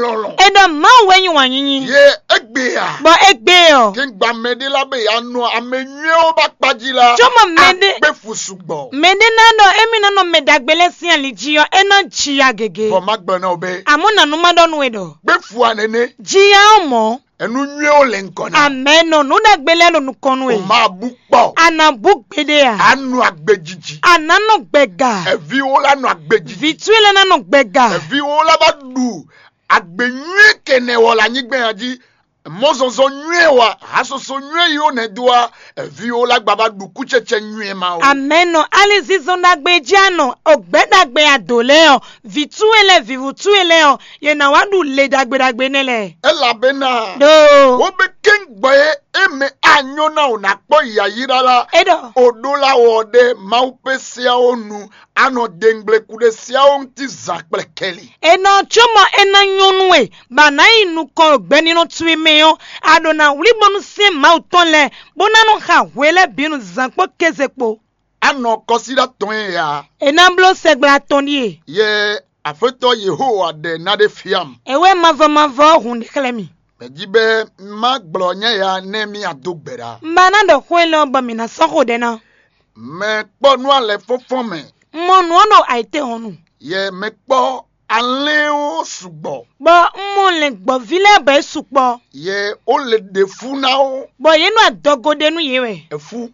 lolo. Edo ma wenyi wanyi. Ye egbea. Bo egbeo. King ba mede la be anu amenye o ba pajila. Choma mede. Be fusugbo. Mede nando emi nano medagbele si alijio eno jia gege. For magbona obe. Amona numado nwedo. Be fu anene. Jia omo. Enu nye o le nkona. Ameno nudagbele lo nukonwe. O ma bukpo. Ana bukbede ya. Anu agbejiji. Anano gbega. Evi o la nu agbejiji. Vituele nano gbega. Evi o la ba du. Agbenye kene wala nyigbe yaji. Mozozo nyue wa. Hasoso nyue yo ne dua. Evi o la gbaba du kucheche nyue ma o. Ameno alizizo nagbe jano. Ogbedagbe adoleo. Vituele vivutueleo. Yena wadu le dagbe nele. Ela bena. Do. Obe kengbe eme anyo na unakpo yayira la. Edo. Odola wode maupe siya onu. Ano dengle kude siya onti zakple keli. Eno chomo ena nyonwe. Bana inu kon ogbeni no tuwe meyo. Adona ulibonu se mautonle. Bonano ha wele binu zankpo kezekpo. Ano kosida tonye ya. Enamblo segla tonye. Ye afeto Yehowa de nade fiam. Ewe mavo hunde klemi. Mejibe magblonye ya nemi adogbera. Mbana do kwele oba mina soko dena. Me kpo nua le fofon me. Monu ono aite honu. Ye me kpo aleo sugbo. Bo le gbo vile be sukpo. Ye o le defu na o. Bo yenu adogode nu yewe. Efu.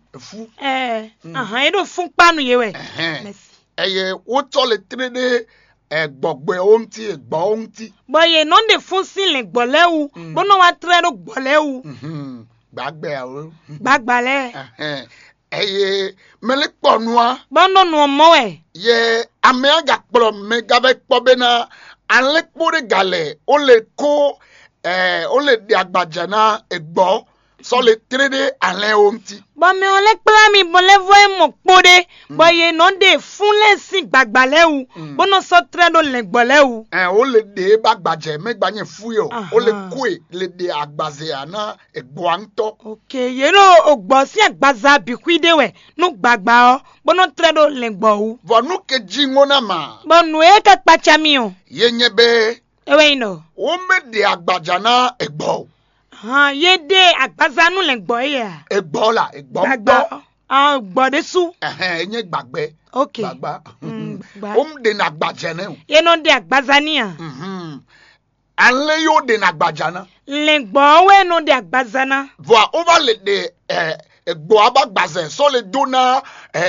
Edo fun panu yewe. Merci. Eye o to le trede egbogbe onti egbo onti. Bo ye non de fun si le gbolewu. Bo no wa tredo gbolewu. Gbagbe awo. Gbagbale. Eye mele kpo nua. Bo no nu mowe. Ye ame aga kpro me gabe kpo bena ale kpore gale o le ko o le di agbaja na egbo so le trede ale onti. Bo me ole kpla mi bo le vo e mo kpode. Bo ye non de fun le si gbagbalewu. Bo no so tredo le gbolewu. O le de bagbaje me gbanye fuyo. O le kwe le de agbaze ana egbo anto. Okay, yeno ogbo si agbaza bikwide we nu gbagba o. Bo no tredo le gbowu. Vonu ke jingona ma. Bo nu e ka pachami o. Yenye be. Ewe ino. O me de agbaja na egbo. Ye de agbaza nu le gbo ya. Egbo la, egbo. Gbagba. Gbo de su. Enye gbagbe. Okay. Gbagba. De na agbaja na. Ye no de agbaza ni ya. Ale yo de na agbaja na. Le gbo we no de agbaza na. Voa over le de egbo abagbaze so le dona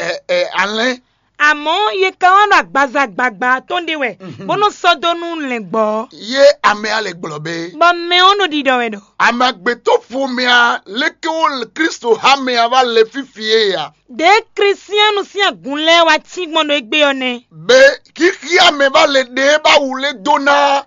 ale. Amo ye ka wan agbaza gbagba tonde we. Bono sodo nu le gbo. Ye ame ale gblobe. Bo me ono di do we do. Amagbeto fumia leke o Kristo hame ava le fifie ya. De Christianu si agunle wa tigmono egbe one. Be kiki ame va le de ba wule dona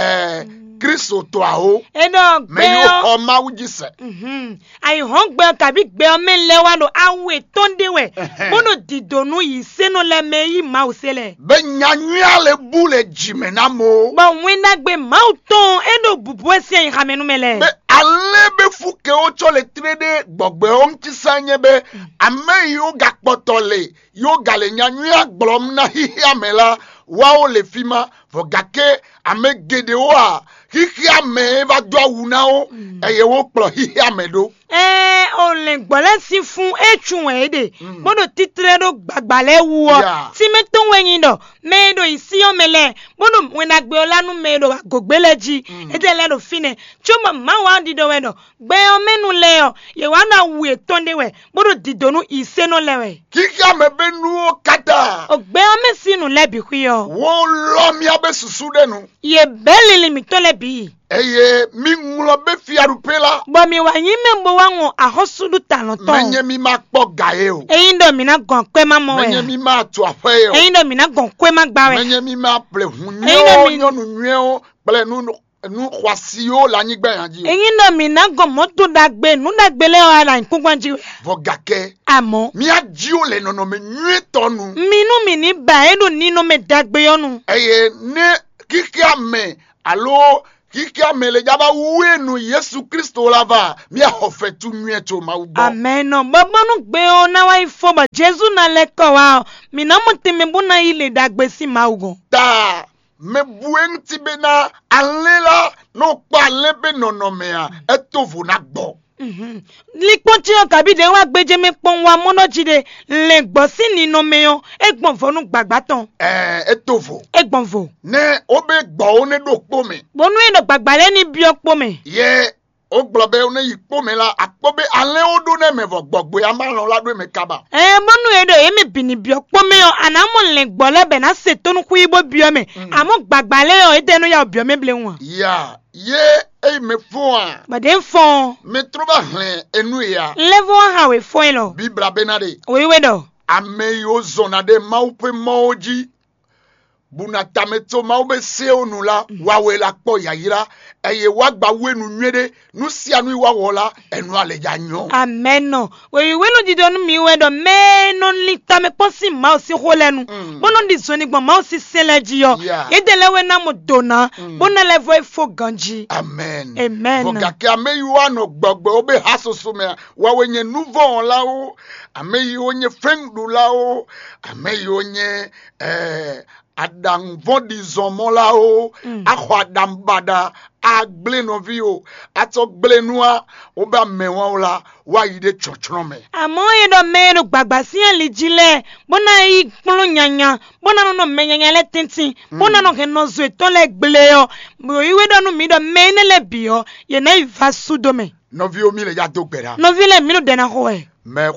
Kristo to aho. Edo gbe Me yo oma ujise. Ayi hon gbe kabi gbe o me lewa no awe tonde we. Bono didonu yi seno le me yi ma usele. Be nyanya le bule jime na mo. Bo wina gbe mauton edo bubu esi yin hamenu mele. Be ale be fuke o chole trede gbogbe om ti sanye be ame yo gakpotole yo gale nyanya gblom na hihi amela wa o le fima vogake ame gede wa hihi ame va do awuna o eye wo kplo hihi ame do. O le gbole si fun echun ede. Bodo titre do gbagbale wu o. Ti me ton wenyin do. Me do isi o mele. Bodo wena gbe olanu me do gogbeleji. Ede le do fine. Choma ma wa di do we do. Gbe o menu le o. Ye wa na wu e tonde we. Bodo didonu ise no lewe. Hihi ame be nu kata. O gbe o me sinu lebi kuyo. Wo lo mi abe susu denu. Ye belili mi to lebi. Eye mi ngulo be fiarupela. Bo mi wa yin me mbo wa won ahosudu talonton. Menye mi ma po gaye o. Eyin do mi na gon kwe ma mo we. Menye mi ma to afe o. Eyin do mi na gon kwe ma gba we. Menye mi ma ple hunyo nyonu nwe o ple nu kwasi o la nyigba yanji. Eyin do mi na gon moto dagbe nu dagbele o ala nkugwanji we. Vogake. Amo. Mi aji o le nono me nwe tonu. Minu mi ni ba edo nino me dagbe yonu. Eye ne kiki ame alo kiki amele jaba wenu Yesu Kristo lava mi ahofetu nweto ma ubo. Amen. Baba no gbe o na wa ifo ba Jesu na leko wa. Mi na mo teme bu na ile dagbe si ma ugo. Ta me buen tibena alela no pa lebe nonomea etovu na gbo. Likpɔntsi kabi de wa gbedze me kpɔn wa mɔnɔdzi de le gbɔsi ninu me yɔ egbɔn vo nu gbagbatɔ. Etovo. Egbɔn vo. Ne obe gbɔ ne do kpo me. Bonu ye do gbagbalɛ ni biɔ kpo me. Ye o gblɔ be ne yi kpo me la akpɔ be ale wo do ne me vɔ gbɔgbe amalɔ la do me kaba. Bonu ye do ye me bini biɔ kpo me yɔ anamɔ le gbɔlɛ bɛ na se tonu kuyi bo biɔ me. Amɔ gbagbalɛ yɔ ete no ya biɔ me bile ŋua. Ya ye ei me fɔa. Bade fɔn. Me troba hlɛ enu ya. Level ha we fɔn lɔ. Bibra bena de. We dɔ. Ame yo zona de mau pe maoji. Buna tameto mau be se onu la wawe la kpɔ yayira eye wagba wenu nwede nu sia nu wa wola enu aleja nyo. Amen no. We no di donu mi we do me no li tame posi ma si holenu. Bono di zoni gbo ma si seleji yo. Ye de lewe na mo dona. Bono levo e fo ganji. Amen. Amen. Foga ke ame yu ano gbogbo obe hasoso me wawe nye nouveau la o ame yu nye fengdu la o ame yu nye Adam vodi zomola o akwa adam bada agble novi o ato gble noa oba mewa la wa yide chochro me amo ye do me no gbagbasi ali jile bona yi kplo nyanya bona no me nyanya le tintin bona no ke no zo to le gble yo bo yi we do no mi do me ne le bio ye na iva sudo me novi o mi le ya do gbera novi le mi no de na ho e me